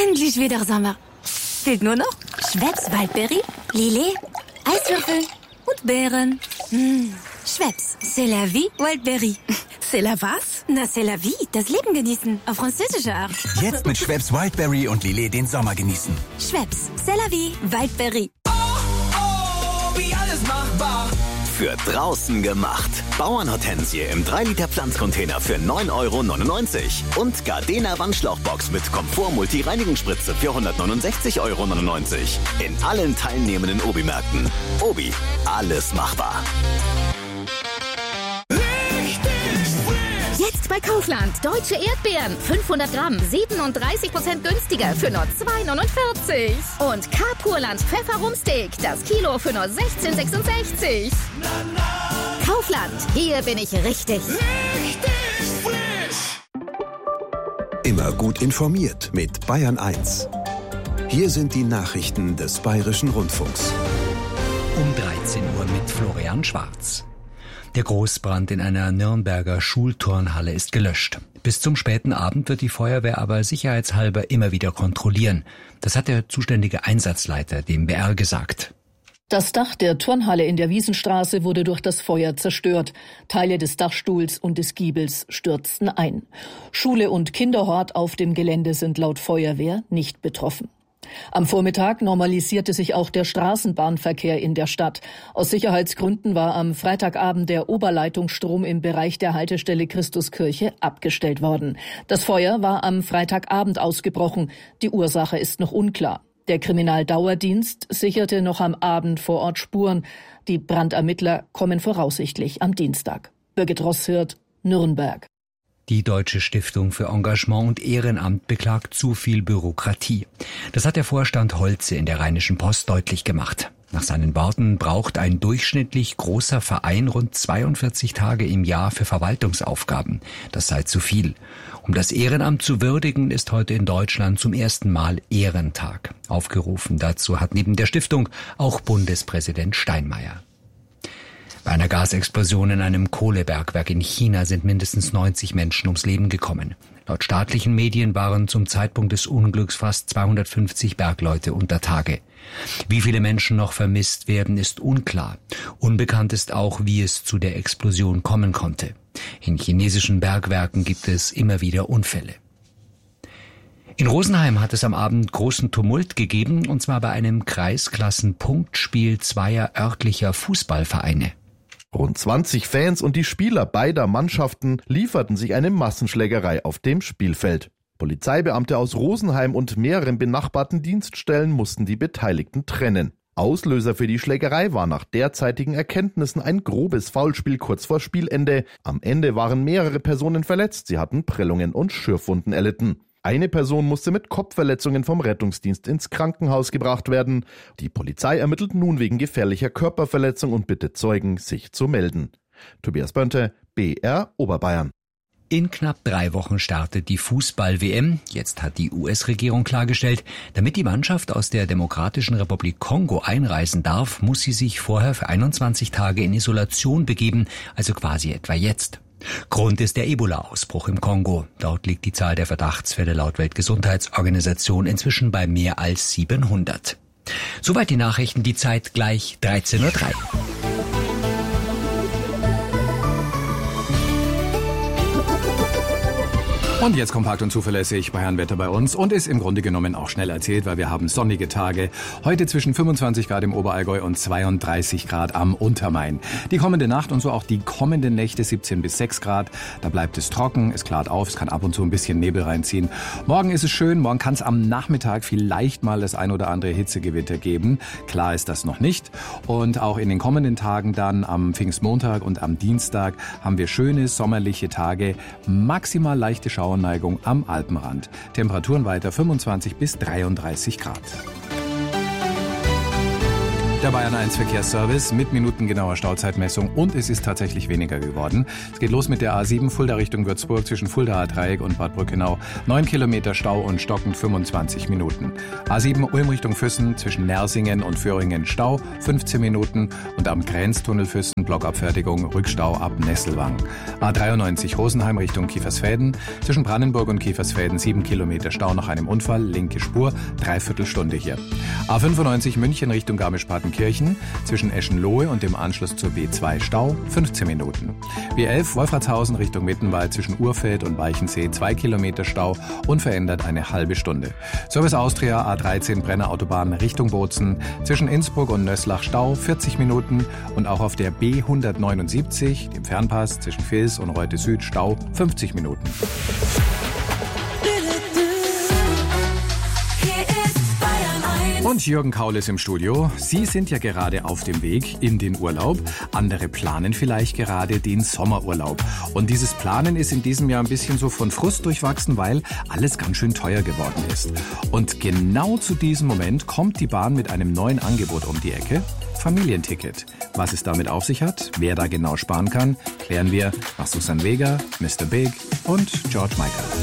endlich wieder Sommer. Fehlt nur noch Schweppes Waldbeere, Lillet, Eiswürfel und Beeren. Schweppes, c'est la vie, Wildberry. C'est la was? Na, c'est la vie, das Leben genießen, auf französische Art. Jetzt mit Schweppes Wildberry und Lillet den Sommer genießen. Schweppes, c'est la vie, Wildberry. Wie alles machbar. Für draußen gemacht. Bauernhortensie im 3-Liter Pflanzcontainer für 9,99 € und Gardena Wandschlauchbox mit Komfort-Multi-Reinigungsspritze für 169,99 € in allen teilnehmenden Obi-Märkten. Obi, alles machbar. Jetzt bei Kaufland. Deutsche Erdbeeren. 500 Gramm. 37% günstiger für nur 2,49 €. Und K-Purland Pfefferrumsteak. Das Kilo für nur 16,66 €. Kaufland. Hier bin ich richtig. Richtig frisch. Immer gut informiert mit Bayern 1. Hier sind die Nachrichten des Bayerischen Rundfunks. Um 13 Uhr mit Florian Schwarz. Der Großbrand in einer Nürnberger Schulturnhalle ist gelöscht. Bis zum späten Abend wird die Feuerwehr aber sicherheitshalber immer wieder kontrollieren. Das hat der zuständige Einsatzleiter dem BR gesagt. Das Dach der Turnhalle in der Wiesenstraße wurde durch das Feuer zerstört. Teile des Dachstuhls und des Giebels stürzten ein. Schule und Kinderhort auf dem Gelände sind laut Feuerwehr nicht betroffen. Am Vormittag normalisierte sich auch der Straßenbahnverkehr in der Stadt. Aus Sicherheitsgründen war am Freitagabend der Oberleitungsstrom im Bereich der Haltestelle Christuskirche abgestellt worden. Das Feuer war am Freitagabend ausgebrochen. Die Ursache ist noch unklar. Der Kriminaldauerdienst sicherte noch am Abend vor Ort Spuren. Die Brandermittler kommen voraussichtlich am Dienstag. Birgit Rosshirt, Nürnberg. Die Deutsche Stiftung für Engagement und Ehrenamt beklagt zu viel Bürokratie. Das hat der Vorstand Holze in der Rheinischen Post deutlich gemacht. Nach seinen Worten braucht ein durchschnittlich großer Verein rund 42 Tage im Jahr für Verwaltungsaufgaben. Das sei zu viel. Um das Ehrenamt zu würdigen, ist heute in Deutschland zum ersten Mal Ehrentag. Aufgerufen dazu hat neben der Stiftung auch Bundespräsident Steinmeier. Bei einer Gasexplosion in einem Kohlebergwerk in China sind mindestens 90 Menschen ums Leben gekommen. Laut staatlichen Medien waren zum Zeitpunkt des Unglücks fast 250 Bergleute unter Tage. Wie viele Menschen noch vermisst werden, ist unklar. Unbekannt ist auch, wie es zu der Explosion kommen konnte. In chinesischen Bergwerken gibt es immer wieder Unfälle. In Rosenheim hat es am Abend großen Tumult gegeben, und zwar bei einem Kreisklassen-Punktspiel zweier örtlicher Fußballvereine. Rund 20 Fans und die Spieler beider Mannschaften lieferten sich eine Massenschlägerei auf dem Spielfeld. Polizeibeamte aus Rosenheim und mehreren benachbarten Dienststellen mussten die Beteiligten trennen. Auslöser für die Schlägerei war nach derzeitigen Erkenntnissen ein grobes Foulspiel kurz vor Spielende. Am Ende waren mehrere Personen verletzt, sie hatten Prellungen und Schürfwunden erlitten. Eine Person musste mit Kopfverletzungen vom Rettungsdienst ins Krankenhaus gebracht werden. Die Polizei ermittelt nun wegen gefährlicher Körperverletzung und bittet Zeugen, sich zu melden. Tobias Bönte, BR Oberbayern. In knapp 3 Wochen startet die Fußball-WM. Jetzt hat die US-Regierung klargestellt, damit die Mannschaft aus der Demokratischen Republik Kongo einreisen darf, muss sie sich vorher für 21 Tage in Isolation begeben, also quasi etwa jetzt. Grund ist der Ebola-Ausbruch im Kongo. Dort liegt die Zahl der Verdachtsfälle laut Weltgesundheitsorganisation inzwischen bei mehr als 700. Soweit die Nachrichten, die Zeit gleich 13:03 Uhr. Und jetzt kompakt und zuverlässig Bayernwetter bei uns und ist im Grunde genommen auch schnell erzählt, weil wir haben sonnige Tage. Heute zwischen 25 Grad im Oberallgäu und 32 Grad am Untermain. Die kommende Nacht und so auch die kommenden Nächte 17 bis 6 Grad. Da bleibt es trocken, es klart auf, es kann ab und zu ein bisschen Nebel reinziehen. Morgen ist es schön, morgen kann es am Nachmittag vielleicht mal das ein oder andere Hitzegewitter geben. Klar ist das noch nicht. Und auch in den kommenden Tagen dann am Pfingstmontag und am Dienstag haben wir schöne sommerliche Tage, maximal leichte Schauerneigung am Alpenrand. Temperaturen weiter 25 bis 33 Grad. Der Bayern 1 Verkehrsservice mit minutengenauer Stauzeitmessung und es ist tatsächlich weniger geworden. Es geht los mit der A7 Fulda Richtung Würzburg zwischen Fuldaer Dreieck und Bad Brückenau. 9 Kilometer Stau und stockend 25 Minuten. A7 Ulm Richtung Füssen zwischen Nersingen und Föhringen Stau 15 Minuten und am Grenztunnel Füssen Blockabfertigung Rückstau ab Nesselwang. A93 Rosenheim Richtung Kiefersfelden zwischen Brandenburg und Kiefersfelden 7 Kilometer Stau nach einem Unfall, linke Spur, 3/4 Stunde hier. A95 München Richtung Garmisch-Partenkirchen zwischen Eschenlohe und dem Anschluss zur B2 Stau 15 Minuten. B11 Wolfratshausen Richtung Mittenwald zwischen Urfeld und Weichensee 2 Kilometer Stau, unverändert eine halbe Stunde. Service Austria A13 Brenner Autobahn Richtung Bozen zwischen Innsbruck und Nöslach Stau 40 Minuten und auch auf der B179, dem Fernpass zwischen Vils und Reute Süd Stau 50 Minuten. Und Jürgen Kaul ist im Studio. Sie sind ja gerade auf dem Weg in den Urlaub. Andere planen vielleicht gerade den Sommerurlaub. Und dieses Planen ist in diesem Jahr ein bisschen so von Frust durchwachsen, weil alles ganz schön teuer geworden ist. Und genau zu diesem Moment kommt die Bahn mit einem neuen Angebot um die Ecke. Familienticket. Was es damit auf sich hat, wer da genau sparen kann, klären wir nach Susan Vega, Mr. Big und George Michael.